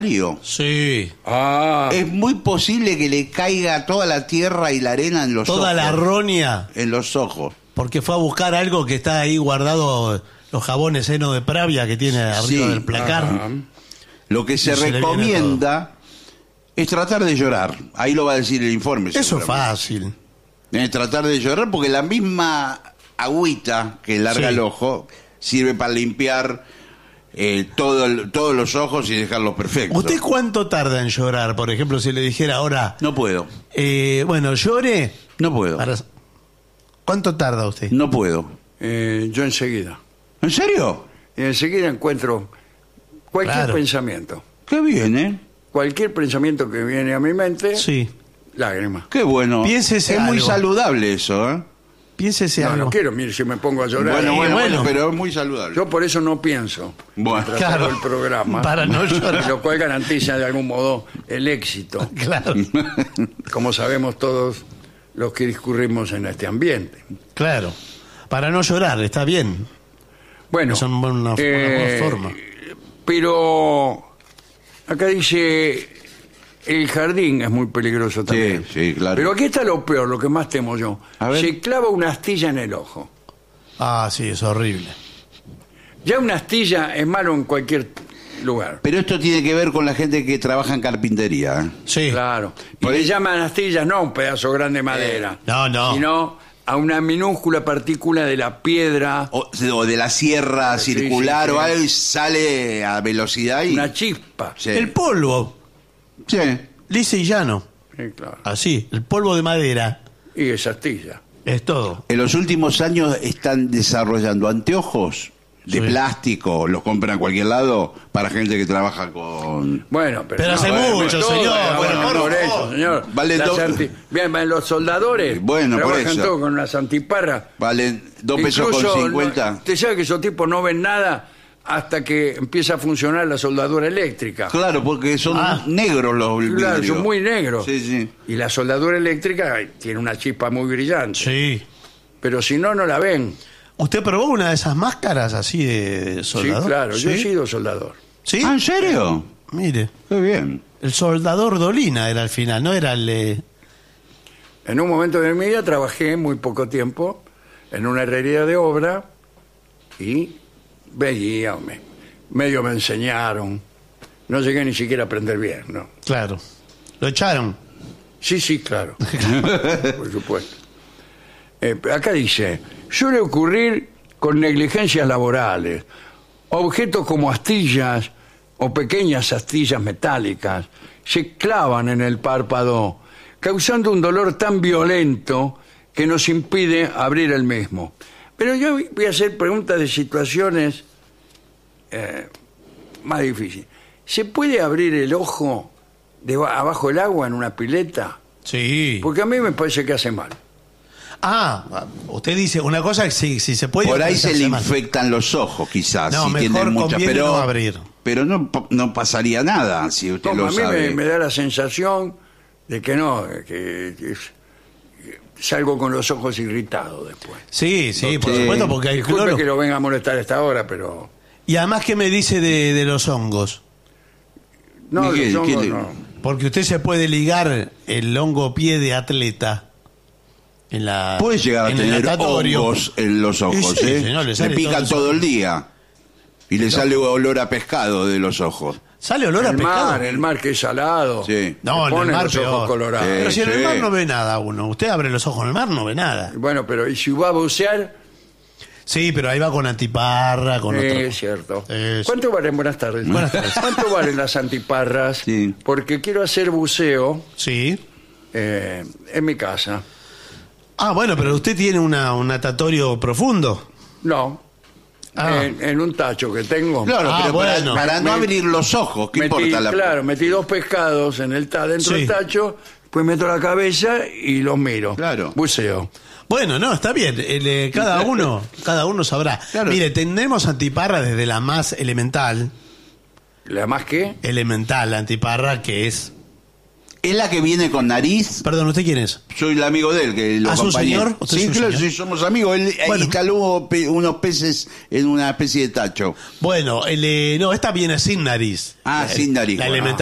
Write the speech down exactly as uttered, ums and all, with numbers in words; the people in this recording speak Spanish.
Sí. Ah, Es muy posible que le caiga toda la tierra y la arena en los ojos. Toda la roña, En los ojos. porque fue a buscar algo que está ahí guardado, los jabones heno de Pravia que tiene arriba Sí, del placar. ajá. Lo que se Y se le viene recomienda es tratar de llorar. Ahí lo va a decir el informe. Eso es seguramente. fácil. Es tratar de llorar porque la misma agüita que larga Sí. el ojo sirve para limpiar eh, todo el- todos los ojos y dejarlos perfectos. ¿Usted cuánto tarda en llorar? Por ejemplo, si le dijera ahora, No puedo. eh, bueno, llore. No puedo. para- ¿Cuánto tarda usted? No puedo. Eh, yo enseguida. ¿En serio? Y enseguida encuentro cualquier Claro. pensamiento. Qué bien, ¿eh? Cualquier pensamiento que viene a mi mente, Sí. lágrima. Qué bueno. Piénsese es muy algo. saludable eso, ¿eh? Piénsese No, algo. no quiero, mire, si me pongo a llorar. Bueno, eh, bueno, bueno. bueno, pero es muy saludable. Yo por eso no pienso. Bueno. Tras Claro. todo el programa. Para no llorar. Lo cual garantiza de algún modo el éxito, Claro, como sabemos todos los que discurrimos en este ambiente. claro. Para no llorar, está bien. Bueno, Es una buena- una eh, buena forma. pero acá dice, el jardín es muy peligroso también. sí, claro. Pero aquí está lo peor, lo que más temo yo. A ver. Se clava una astilla en el ojo. Ah, sí, es horrible. Ya una astilla es malo en cualquier lugar. Pero esto tiene que ver con la gente que trabaja en carpintería, ¿eh? Sí. Claro. Y Por le ahí- llaman astillas no a un pedazo grande de madera. No, no. Sino a una minúscula partícula de la piedra, O, o de la sierra Sí, circular sí, sí. o algo y sale a velocidad y... una chispa. Sí. El polvo, Sí. lisa y llano. Sí, claro. Así, el polvo de madera Y esa astilla. es todo. En los últimos años están desarrollando anteojos de Sí. plástico, los compran a cualquier lado para gente que trabaja con... Bueno, pero, Pero hace bueno, mucho, todo, señor, bueno, bueno, por por favor. eso, señor. Vale Las do- anti- Bien, van los soldadores Bueno, por trabajan eso. todo con unas antiparras. Valen dos pesos Incluso, con no- cincuenta. Usted sabe que esos tipos no ven nada hasta que empieza a funcionar la soldadura eléctrica. Claro, porque son Ah. negros los Claro, vidrios. son muy negros. Sí, sí. Y la soldadura eléctrica ay, tiene una chispa muy brillante. Sí. Pero si no, no la ven. ¿Usted probó una de esas máscaras así de soldador? Sí, claro, yo he ¿Sí? sido soldador. ¿Sí? Ah, ¿en serio? Mire, Qué bien. el soldador Dolina era al final, no era el... eh, En un momento de mi vida trabajé muy poco tiempo en una herrería de obra y veía, me, medio me enseñaron. No llegué ni siquiera a aprender bien, ¿no? Claro. Lo echaron. Sí, sí, claro. Por supuesto. Eh, acá dice, suele ocurrir con negligencias laborales. Objetos como astillas o pequeñas astillas metálicas se clavan en el párpado, causando un dolor tan violento que nos impide abrir el mismo. Pero yo voy a hacer preguntas de situaciones eh, más difíciles. ¿Se puede abrir el ojo de abajo del agua en una pileta? Sí. Porque a mí me parece que hace mal. Ah, usted dice una cosa que si, si se puede... Por ahí otra se hace le mal. infectan los ojos, quizás. No, si mejor tienen mucha, conviene pero no abrir. Pero no, no pasaría nada si usted No, lo a mí sabe. me, me da la sensación de que no, que, que es- que salgo con los ojos irritados después. Sí, sí, por Sí. supuesto, porque hay Disculpe cloro. que lo venga a molestar a esta hora, pero... Y además, ¿qué me dice de, de los hongos? No, Miguel, los ¿qué hongos le- no. Porque usted se puede ligar el hongo pie de atleta en la Puede llegar a en el tener natatorio. hongos en los ojos, Y sí, ¿eh? señor, le le sale pican todo todo, eso. el día. Y le sale olor a pescado de los ojos. ¿Sale olor a El pescado? mar, el mar que es salado. Sí. No, Le en el pone mar los peor. ojos colorados. Sí. Pero si en el sí. mar no ve nada uno. Usted abre los ojos en el mar, no ve nada. Bueno, pero ¿y si va a bucear? Sí, pero ahí va con antiparra, con Eh, otro... es cierto. Eh, ¿Cuánto valen? Buenas tardes. Buenas tardes. ¿Cuánto valen las antiparras? Sí. Porque quiero hacer buceo Sí. eh, en mi casa. Ah, bueno, pero usted tiene una, un natatorio profundo. No. Ah. En, en un tacho que tengo. Claro, Ah, pero para- bueno. para, no Me- abrir los ojos, ¿qué Metí, importa la claro, metí dos pescados en el ta dentro Sí. del tacho, pues meto la cabeza y los miro. Claro. Buceo. Bueno, no, está bien. El, eh, cada uno, cada uno sabrá. Claro. Mire, tenemos antiparra desde la más elemental, ¿La más que? elemental la antiparra, que es ¿Es la que viene con nariz? Perdón, ¿usted quién es? Soy el amigo de él, que lo ¿Ah, ¿es un acompañé. señor? ¿Usted Sí, es un claro, señor? sí, somos amigos. Él Bueno. instaló pe- unos peces en una especie de tacho. Bueno, el, eh, no, esta viene sin nariz. Ah, La- sin nariz, La bueno. elemental